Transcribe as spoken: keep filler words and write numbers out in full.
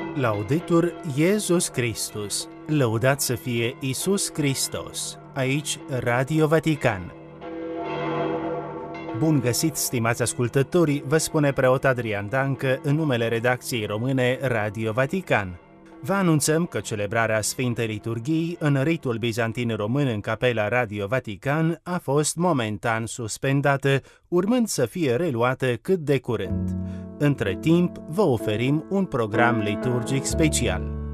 Laudetur Iesus Christus, lăudat să fie Iisus Hristos, aici Radio Vatican. Bun găsit, stimați ascultători, vă spune preot Adrian Dancă în numele redacției române Radio Vatican. Vă anunțăm că celebrarea Sfintei Liturghii în ritul bizantin român în capela Radio Vatican a fost momentan suspendată, urmând să fie reluată cât de curând. Între timp, vă oferim un program liturgic special.